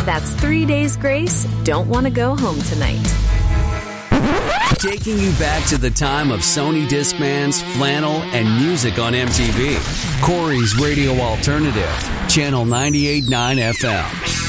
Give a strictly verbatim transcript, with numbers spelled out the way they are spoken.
That's three days grace, don't want to go home tonight. Taking you back to the time of Sony Discmans, flannel, and music on M T V. Corey's Radio Alternative, Channel ninety-eight point nine F M.